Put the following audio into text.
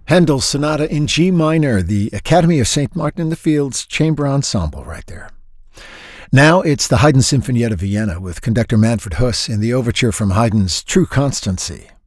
Handel's Sonata in G minor, the Academy of St. Martin in the Fields Chamber Ensemble right there. Now it's the Haydn Sinfonietta Vienna with conductor Manfred Huss in the overture from Haydn's True Constancy.